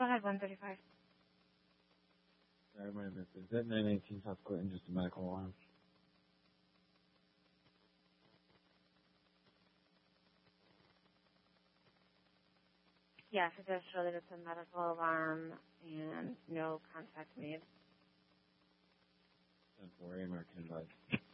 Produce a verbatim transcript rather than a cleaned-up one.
go ahead, one thirty-five. Sorry, my miss. Is that nine eighteen South Clinton just a medical alarm? Yes, it does show that it's a medical alarm and no contact made. Don't worry, American advice.